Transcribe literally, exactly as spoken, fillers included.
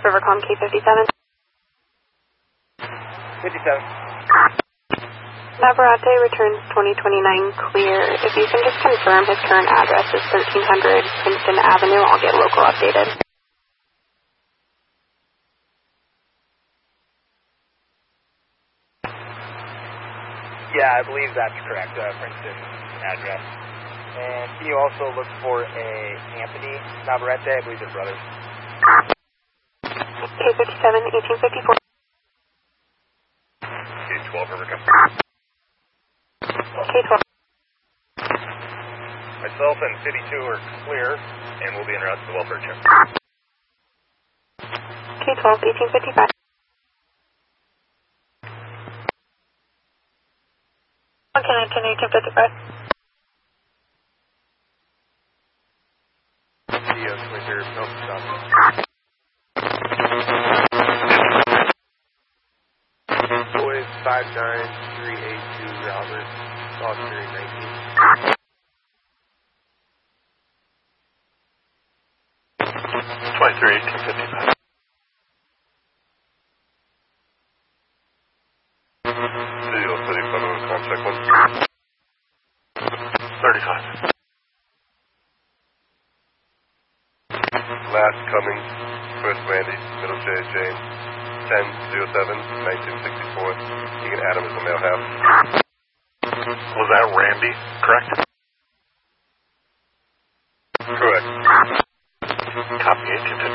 Rivercom K fifty-seven. fifty-seven. Navarrete returns twenty twenty-nine clear. If you can just confirm his current address is thirteen hundred Princeton Avenue, I'll get local updated. Yeah, I believe that's correct, uh, Princeton address. And can you also look for a Anthony Navarrete? I believe they're brothers. K fifty-seven, eighteen fifty-four. K twelve, Rivercom. K twelve. Myself and City two are clear, and we'll be en route to the welfare check. K twelve, eighteen fifty-five. Okay, ten, eighteen fifty-five. Theo, clear, no stop. Boys, five nine three eight two, Robert, Foster, nineteen. twenty-three, eighteen fifty-five. Video thirty-five on contact one. thirty-five. Last coming, first Randy, middle J, James, ten oh seven, nineteen sixty-four. Egan Adam is the male half. Was that Randy, correct? Correct. Copy, eighteen fifty-five.